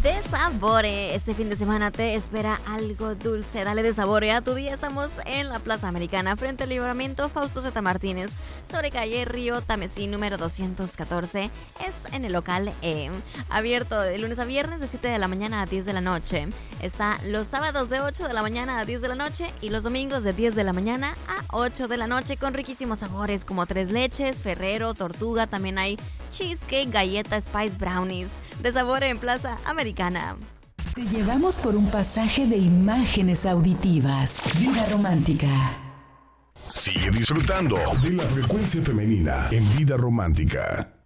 De Sabore, este fin de semana te espera algo dulce. Dale de Sabore a tu día. Estamos en la Plaza Americana, frente al Libramiento Fausto Z. Martínez, sobre calle Río Tamesí, número 214. Es en el local abierto de lunes a viernes de 7 de la mañana a 10 de la noche. Está los sábados de 8 de la mañana a 10 de la noche y los domingos de 10 de la mañana a 8 de la noche, con riquísimos sabores como tres leches, Ferrero, tortuga. También hay cheesecake, galleta, spice brownies. De Sabore en Plaza Americana. Te llevamos por un pasaje de imágenes auditivas. Vida romántica. Sigue disfrutando de la frecuencia femenina en Vida Romántica.